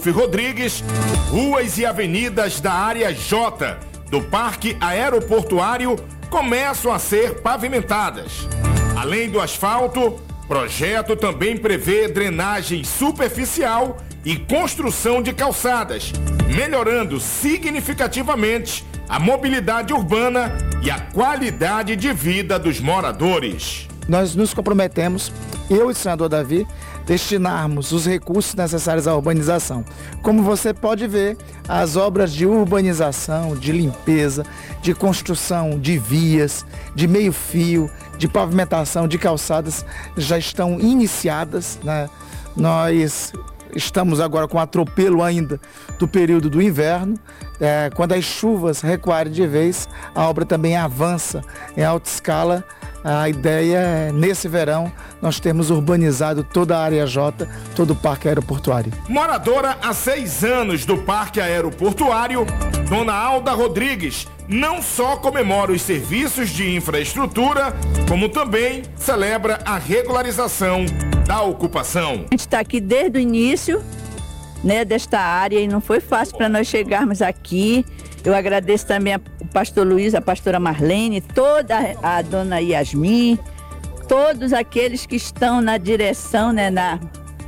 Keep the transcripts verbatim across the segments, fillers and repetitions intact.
Randolfo Rodrigues, ruas e avenidas da área J do Parque Aeroportuário começam a ser pavimentadas. Além do asfalto, o projeto também prevê drenagem superficial e construção de calçadas, melhorando significativamente a mobilidade urbana e a qualidade de vida dos moradores. Nós nos comprometemos, eu e o senador Davi, destinarmos os recursos necessários à urbanização. Como você pode ver, as obras de urbanização, de limpeza, de construção de vias, de meio-fio, de pavimentação, de calçadas já estão iniciadas, né? Nós estamos agora com atropelo ainda do período do inverno. É, quando as chuvas recuarem de vez, a obra também avança em alta escala. A ideia é, nesse verão, nós temos urbanizado toda a área J, todo o Parque Aeroportuário. Moradora há seis anos do Parque Aeroportuário, Dona Alda Rodrigues não só comemora os serviços de infraestrutura, como também celebra a regularização da ocupação. A gente está aqui desde o início, né, desta área e não foi fácil para nós chegarmos aqui. Eu agradeço também ao pastor Luiz, a pastora Marlene, toda a dona Yasmin, todos aqueles que estão na direção, né, na,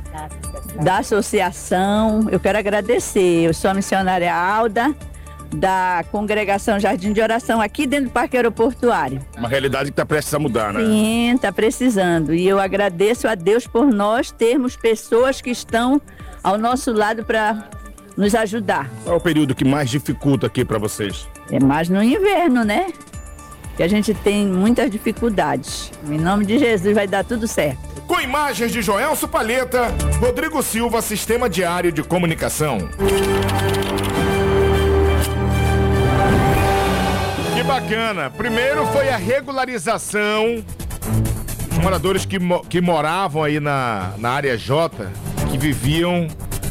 da associação. Eu quero agradecer. Eu sou a missionária Alda, da Congregação Jardim de Oração, aqui dentro do Parque Aeroportuário. Uma realidade que está prestes a mudar, né? Sim, está precisando. E eu agradeço a Deus por nós termos pessoas que estão ao nosso lado para nos ajudar. Qual é o período que mais dificulta aqui para vocês? É mais no inverno, né? Que a gente tem muitas dificuldades. Em nome de Jesus vai dar tudo certo. Com imagens de Joelso Palheta, Rodrigo Silva, Sistema Diário de Comunicação. Que bacana! Primeiro foi a regularização dos moradores que, mo- que moravam aí na, na área J, que viviam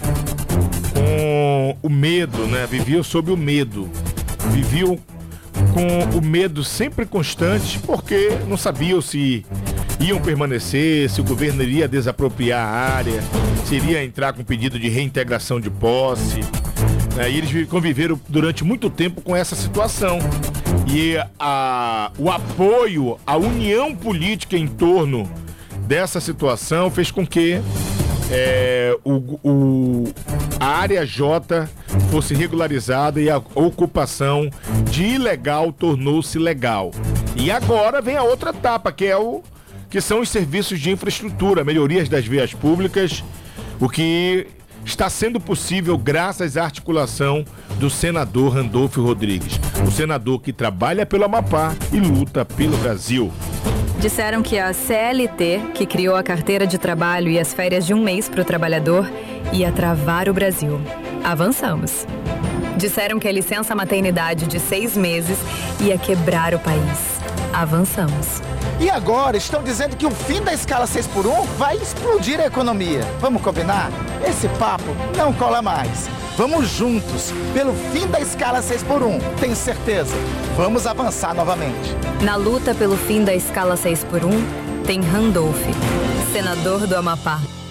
com o medo, né? Viviam sob o medo. Viviam com o medo sempre constante, porque não sabiam se iam permanecer, se o governo iria desapropriar a área, se iria entrar com pedido de reintegração de posse. Né? E eles conviveram durante muito tempo com essa situação. E a, o apoio, a união política em torno dessa situação fez com que é, o, o, a área J fosse regularizada e a ocupação de ilegal tornou-se legal. E agora vem a outra etapa, que é o que são os serviços de infraestrutura, melhorias das vias públicas, o que está sendo possível graças à articulação do senador Randolfo Rodrigues, o senador que trabalha pelo Amapá e luta pelo Brasil. Disseram que a C L T, que criou a carteira de trabalho e as férias de um mês para o trabalhador, ia travar o Brasil. Avançamos. Disseram que a licença maternidade de seis meses ia quebrar o país. Avançamos. E agora estão dizendo que o fim da escala seis por um vai explodir a economia. Vamos combinar? Esse papo não cola mais. Vamos juntos, pelo fim da escala seis por um. Tenho certeza. Vamos avançar novamente. Na luta pelo fim da escala seis por um, tem Randolfo, senador do Amapá.